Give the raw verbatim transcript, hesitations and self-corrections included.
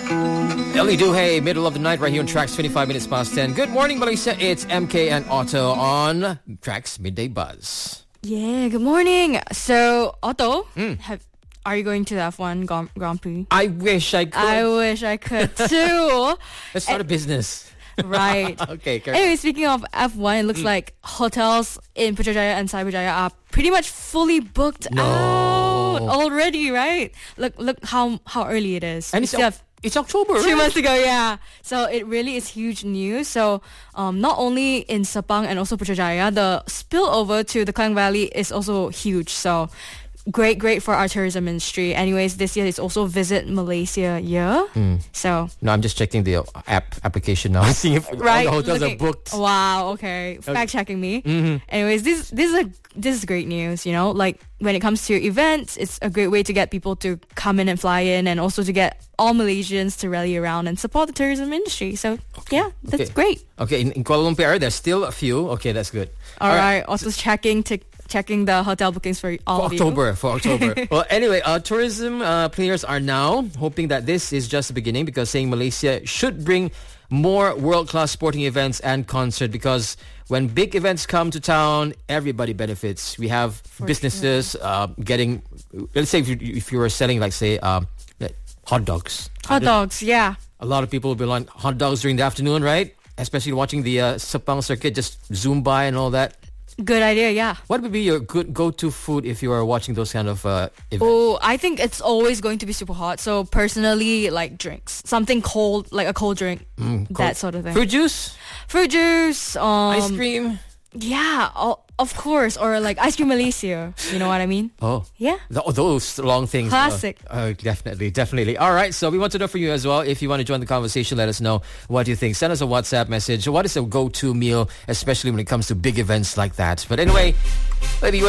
Ellie Duhay, middle of the night, right here on Trax, twenty-five minutes past ten. Good morning, Malaysia. It's M K and Otto on Trax Midday Buzz. Yeah, good morning. So, Otto, Mm. have, are you going to the F one Grand, Grand Prix? I wish I could. I wish I could too. Let's start a business. Right. Okay, correct. Anyway, speaking of F one, it looks Mm. like hotels in Putrajaya and Cyberjaya are pretty much fully booked No. out already, right? Look look how how early it is. And We it's, still o- have it's October, Two right? months ago, yeah. So it really is huge news. So um, not only in Sepang and also Putrajaya, the spillover to the Klang Valley is also huge. So great, great for our tourism industry. Anyways, this year is also Visit Malaysia year. Mm. So No, I'm just checking the app application now, seeing if right, all the hotels looking- are booked. Wow, okay, fact checking me. Mhm. Anyways, this this is a this is great news. You know, like when it comes to events, it's a great way to get people to come in and fly in, and also to get all Malaysians to rally around and support the tourism industry. So yeah, that's Okay. great. Okay, in, in Kuala Lumpur, there's still a few. Okay, that's good. All right. Also checking to checking the hotel bookings for all For of October, for October. Well, anyway, uh, tourism uh, players are now hoping that this is just the beginning, because saying Malaysia should bring more world-class sporting events and concert, because when big events come to town, everybody benefits. We have For businesses uh, getting, let's say if you, if you were selling, like say, um, like hot dogs. you. Hot dogs, yeah. A lot of people will be on hot dogs during the afternoon, right? Especially watching the uh, Sepang circuit just zoom by and all that. Good idea, yeah. What would be your good go-to food if you are watching those kind of uh, events? Oh, I think it's always going to be super hot. So personally, like drinks, something cold, like a cold drink, Mm, that sort of thing. Fruit juice? Fruit juice, um, Ice cream? yeah, o- of course, or like ice cream Malaysia. You know what I mean? Oh. Yeah. Th- those long things. Classic. Uh, uh, definitely, definitely. All right, so we want to know from you as well. If you want to join the conversation, let us know what you think. Send us a WhatsApp message. What is a go-to meal, especially when it comes to big events like that? But anyway, maybe